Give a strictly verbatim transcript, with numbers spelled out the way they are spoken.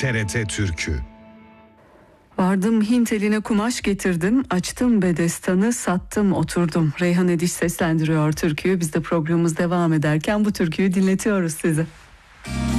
T R T Türkü. Vardım Hint eline kumaş getirdim, açtım bedestanı, sattım oturdum. Reyhan Ediş seslendiriyor türküyü. Biz de programımız devam ederken bu türküyü dinletiyoruz size.